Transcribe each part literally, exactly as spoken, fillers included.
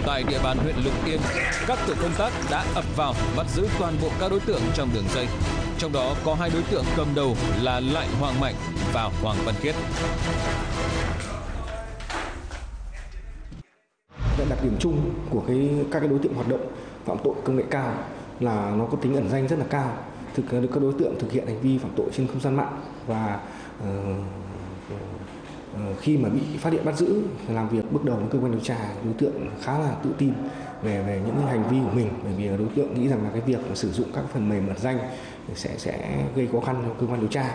tại địa bàn huyện Lục Yên, các tổ công tác đã ập vào bắt giữ toàn bộ các đối tượng trong đường dây. Trong đó có hai đối tượng cầm đầu là Lại Hoàng Mạnh và Hoàng Văn Khiết. Đặc điểm chung của cái các cái đối tượng hoạt động phạm tội công nghệ cao là nó có tính ẩn danh rất là cao. Thực các đối tượng thực hiện hành vi phạm tội trên không gian mạng và uh, uh, khi mà bị phát hiện bắt giữ, làm việc bước đầu với cơ quan điều tra, đối tượng khá là tự tin về về những hành vi của mình, bởi vì đối tượng nghĩ rằng là cái việc mà sử dụng các phần mềm ẩn danh sẽ sẽ gây khó khăn cho cơ quan điều tra.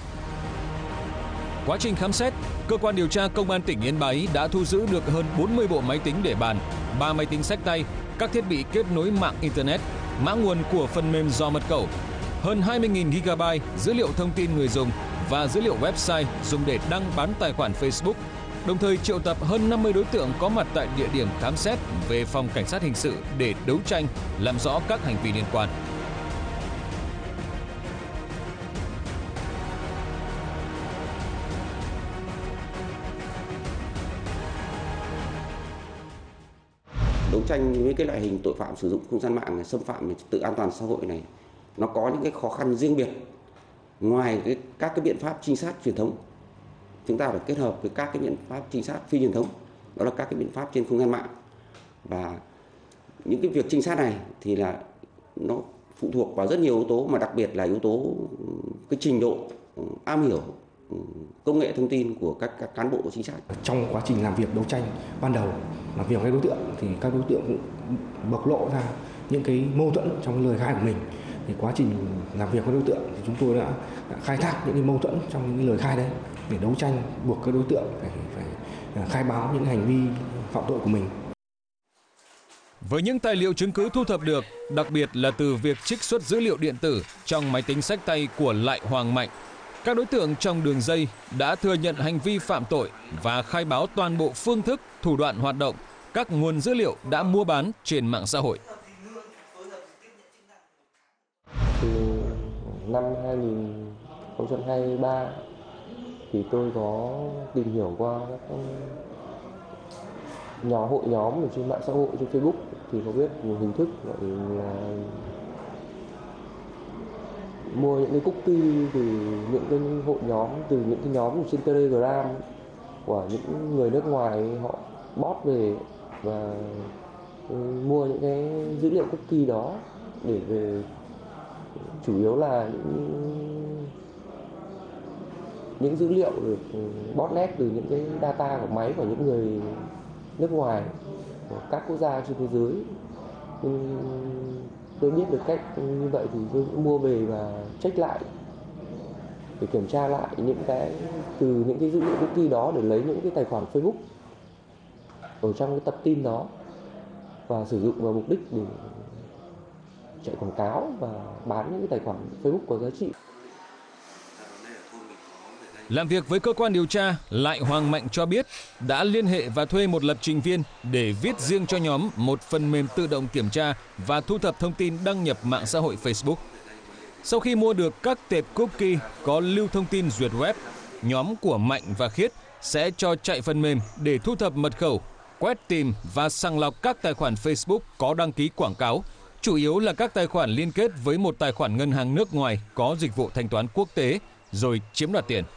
Quá trình khám xét, cơ quan điều tra công an tỉnh Yên Bái đã thu giữ được hơn bốn mươi bộ máy tính để bàn, ba máy tính xách tay, các thiết bị kết nối mạng internet, mã nguồn của phần mềm dò mật khẩu, hơn hai mươi nghìn gigabyte dữ liệu thông tin người dùng và dữ liệu website dùng để đăng bán tài khoản Facebook, đồng thời triệu tập hơn năm mươi đối tượng có mặt tại địa điểm khám xét về phòng cảnh sát hình sự để đấu tranh, làm rõ các hành vi liên quan. Đấu tranh với cái loại hình tội phạm sử dụng không gian mạng này, xâm phạm trật tự an toàn xã hội này, nó có những cái khó khăn riêng biệt. Ngoài cái, các cái biện pháp trinh sát truyền thống, chúng ta phải kết hợp với các cái biện pháp trinh sát phi truyền thống, đó là các cái biện pháp trên không gian mạng. Và những cái việc trinh sát này thì là nó phụ thuộc vào rất nhiều yếu tố, mà đặc biệt là yếu tố cái trình độ am hiểu công nghệ thông tin của các, các cán bộ trinh sát. Trong quá trình làm việc đấu tranh ban đầu, làm việc với đối tượng thì các đối tượng cũng bộc lộ ra những cái mâu thuẫn trong lời khai của mình. Thì quá trình làm việc với đối tượng thì chúng tôi đã, đã khai thác những cái mâu thuẫn trong những cái lời khai đấy để đấu tranh, buộc các đối tượng phải, phải khai báo những hành vi phạm tội của mình. Với những tài liệu chứng cứ thu thập được, đặc biệt là từ việc trích xuất dữ liệu điện tử trong máy tính xách tay của Lại Hoàng Mạnh, các đối tượng trong đường dây đã thừa nhận hành vi phạm tội và khai báo toàn bộ phương thức, thủ đoạn hoạt động, các nguồn dữ liệu đã mua bán trên mạng xã hội. Từ năm hai nghìn không trăm hai mươi ba thì tôi có tìm hiểu qua các nhóm hội nhóm ở trên mạng xã hội, trên Facebook thì có biết một hình thức gọi là mua những cái cookie từ những cái hội nhóm, từ những cái nhóm trên Telegram của những người nước ngoài, họ bot về và mua những cái dữ liệu cookie đó để về, chủ yếu là những, những dữ liệu được botnet từ những cái data của máy của những người nước ngoài của các quốc gia trên thế giới. Nhưng tôi biết được cách như vậy thì tôi cũng mua về và check lại để kiểm tra lại những cái từ những cái dữ liệu cookie đó để lấy những cái tài khoản Facebook ở trong cái tập tin đó và sử dụng vào mục đích để chạy quảng cáo và bán những cái tài khoản Facebook có giá trị. Làm việc với cơ quan điều tra, Lại Hoàng Mạnh cho biết đã liên hệ và thuê một lập trình viên để viết riêng cho nhóm một phần mềm tự động kiểm tra và thu thập thông tin đăng nhập mạng xã hội Facebook. Sau khi mua được các tệp cookie có lưu thông tin duyệt web, nhóm của Mạnh và Khiết sẽ cho chạy phần mềm để thu thập mật khẩu, quét tìm và sàng lọc các tài khoản Facebook có đăng ký quảng cáo, chủ yếu là các tài khoản liên kết với một tài khoản ngân hàng nước ngoài có dịch vụ thanh toán quốc tế, rồi chiếm đoạt tiền.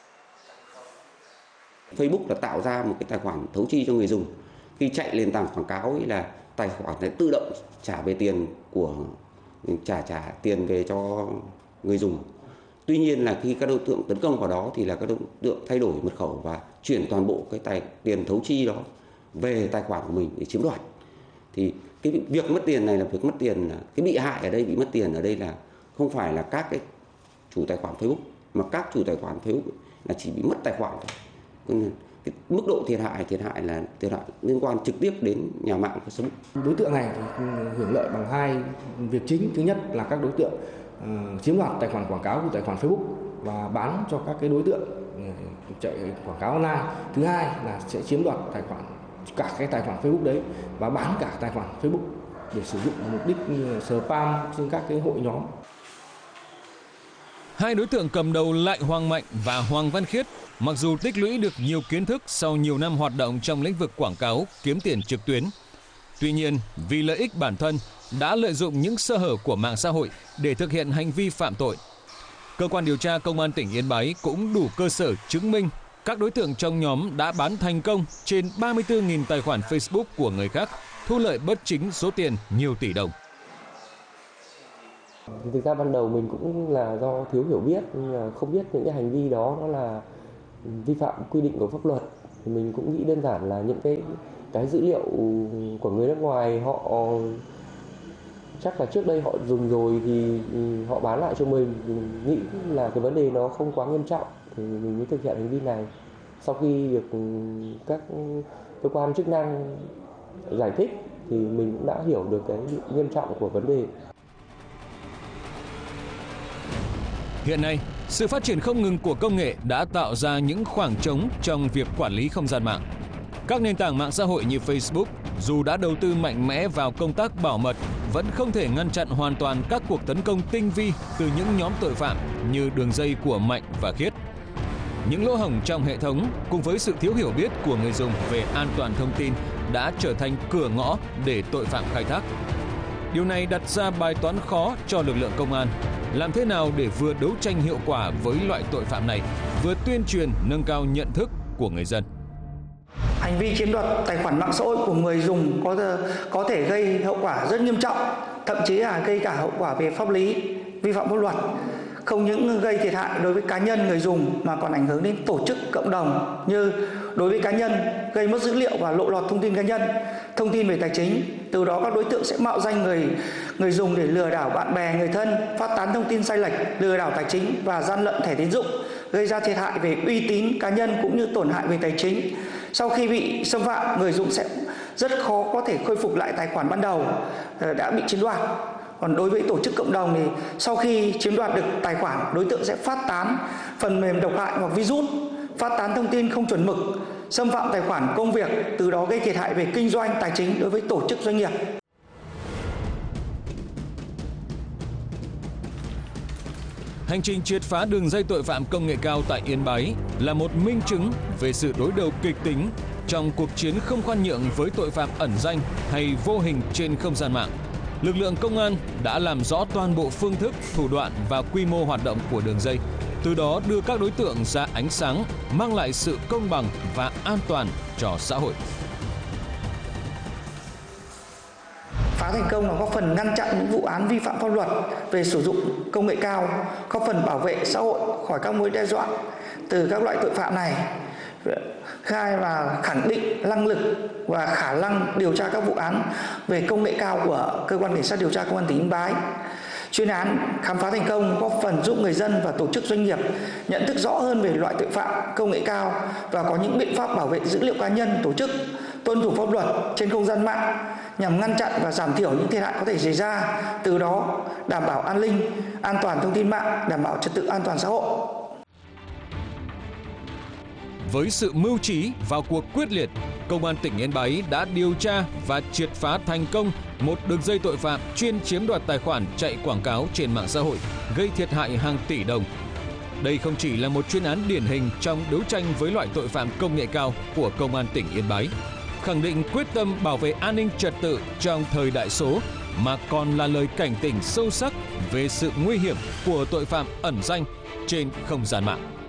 Facebook là tạo ra một cái tài khoản thấu chi cho người dùng. Khi chạy lên tảng quảng cáo ấy là tài khoản sẽ tự động trả về tiền của trả trả tiền về cho người dùng. Tuy nhiên là khi các đối tượng tấn công vào đó thì là các đối tượng thay đổi mật khẩu và chuyển toàn bộ cái tài tiền thấu chi đó về tài khoản của mình để chiếm đoạt. Thì cái việc mất tiền này là việc mất tiền, là cái bị hại ở đây, bị mất tiền ở đây là không phải là các cái chủ tài khoản Facebook, mà các chủ tài khoản Facebook là chỉ bị mất tài khoản thôi. Cái mức độ thiệt hại thiệt hại là thiệt hại liên quan trực tiếp đến nhà mạng Facebook. Đối tượng này thì hưởng lợi bằng hai việc chính. Thứ nhất là các đối tượng uh, chiếm đoạt tài khoản quảng cáo của tài khoản Facebook và bán cho các cái đối tượng uh, chạy quảng cáo online. Thứ hai là sẽ chiếm đoạt tài khoản, cả cái tài khoản Facebook đấy và bán cả tài khoản Facebook để sử dụng mục đích như spam trên các cái hội nhóm. Hai đối tượng cầm đầu Lại Hoàng Mạnh và Hoàng Văn Khiết mặc dù tích lũy được nhiều kiến thức sau nhiều năm hoạt động trong lĩnh vực quảng cáo, kiếm tiền trực tuyến, Tuy nhiên, vì lợi ích bản thân, đã lợi dụng những sơ hở của mạng xã hội để thực hiện hành vi phạm tội. Cơ quan điều tra Công an tỉnh Yên Bái cũng đủ cơ sở chứng minh các đối tượng trong nhóm đã bán thành công trên ba mươi tư nghìn tài khoản Facebook của người khác, thu lợi bất chính số tiền nhiều tỷ đồng. Thực ra ban đầu mình cũng là do thiếu hiểu biết, không biết những cái hành vi đó nó là vi phạm quy định của pháp luật. Thì mình cũng nghĩ đơn giản là những cái cái dữ liệu của người nước ngoài họ chắc là trước đây họ dùng rồi thì họ bán lại cho mình. Mình nghĩ là cái vấn đề nó không quá nghiêm trọng thì mình mới thực hiện hành vi này. Sau khi được các cơ quan chức năng giải thích thì mình cũng đã hiểu được cái nghiêm trọng của vấn đề. Hiện nay, sự phát triển không ngừng của công nghệ đã tạo ra những khoảng trống trong việc quản lý không gian mạng. Các nền tảng mạng xã hội như Facebook, dù đã đầu tư mạnh mẽ vào công tác bảo mật, vẫn không thể ngăn chặn hoàn toàn các cuộc tấn công tinh vi từ những nhóm tội phạm như đường dây của Mạnh và Khiết. Những lỗ hổng trong hệ thống cùng với sự thiếu hiểu biết của người dùng về an toàn thông tin đã trở thành cửa ngõ để tội phạm khai thác. Điều này đặt ra bài toán khó cho lực lượng công an. Làm thế nào để vừa đấu tranh hiệu quả với loại tội phạm này, vừa tuyên truyền nâng cao nhận thức của người dân. Hành vi chiếm đoạt tài khoản mạng xã hội của người dùng có có thể gây hậu quả rất nghiêm trọng, thậm chí là gây cả hậu quả về pháp lý, vi phạm pháp luật. Không những gây thiệt hại đối với cá nhân người dùng mà còn ảnh hưởng đến tổ chức, cộng đồng, như đối với cá nhân gây mất dữ liệu và lộ lọt thông tin cá nhân, thông tin về tài chính. Từ đó các đối tượng sẽ mạo danh người người dùng để lừa đảo bạn bè, người thân, phát tán thông tin sai lệch, lừa đảo tài chính và gian lận thẻ tín dụng, gây ra thiệt hại về uy tín cá nhân cũng như tổn hại về tài chính. Sau khi bị xâm phạm, người dùng sẽ rất khó có thể khôi phục lại tài khoản ban đầu đã bị chiếm đoạt. Còn đối với tổ chức cộng đồng thì sau khi chiếm đoạt được tài khoản, đối tượng sẽ phát tán phần mềm độc hại hoặc virus, phát tán thông tin không chuẩn mực, xâm phạm tài khoản công việc, từ đó gây thiệt hại về kinh doanh tài chính đối với tổ chức doanh nghiệp. Hành trình triệt phá đường dây tội phạm công nghệ cao tại Yên Bái là một minh chứng về sự đối đầu kịch tính trong cuộc chiến không khoan nhượng với tội phạm ẩn danh hay vô hình trên không gian mạng. Lực lượng công an đã làm rõ toàn bộ phương thức, thủ đoạn và quy mô hoạt động của đường dây, từ đó đưa các đối tượng ra ánh sáng, mang lại sự công bằng và an toàn cho xã hội. Phá thành công là góp phần ngăn chặn những vụ án vi phạm pháp luật về sử dụng công nghệ cao, góp phần bảo vệ xã hội khỏi các mối đe dọa từ các loại tội phạm này. Khai là khẳng định năng lực và khả năng điều tra các vụ án về công nghệ cao của Cơ quan Cảnh sát điều tra Công an tỉnh Yên Bái. Chuyên án khám phá thành công góp phần giúp người dân và tổ chức doanh nghiệp nhận thức rõ hơn về loại tội phạm công nghệ cao và có những biện pháp bảo vệ dữ liệu cá nhân, tổ chức, tuân thủ pháp luật trên không gian mạng nhằm ngăn chặn và giảm thiểu những thiệt hại có thể xảy ra, từ đó đảm bảo an ninh, an toàn thông tin mạng, đảm bảo trật tự an toàn xã hội. Với sự mưu trí vào cuộc quyết liệt, Công an tỉnh Yên Bái đã điều tra và triệt phá thành công một đường dây tội phạm chuyên chiếm đoạt tài khoản chạy quảng cáo trên mạng xã hội, gây thiệt hại hàng tỷ đồng. Đây không chỉ là một chuyên án điển hình trong đấu tranh với loại tội phạm công nghệ cao của Công an tỉnh Yên Bái, khẳng định quyết tâm bảo vệ an ninh trật tự trong thời đại số, mà còn là lời cảnh tỉnh sâu sắc về sự nguy hiểm của tội phạm ẩn danh trên không gian mạng.